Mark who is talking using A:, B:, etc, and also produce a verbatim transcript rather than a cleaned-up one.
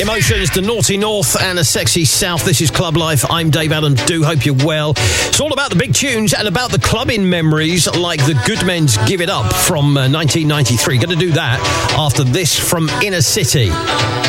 A: Emotions, the Naughty North and a Sexy South. This is Club Life. I'm Dave Adams. Do hope you're well. It's all about the big tunes and about the clubbing memories, like the Goodmen's Give It Up from uh, nineteen ninety-three. Going to do that after this from Inner City.